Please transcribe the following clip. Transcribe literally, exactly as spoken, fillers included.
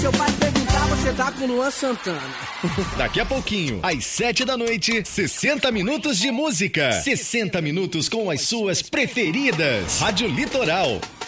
seu pai perguntar, você tá com Luan Santana. Daqui a pouquinho, às sete da noite, sessenta minutos de música. sessenta minutos com as suas preferidas. Rádio Litoral.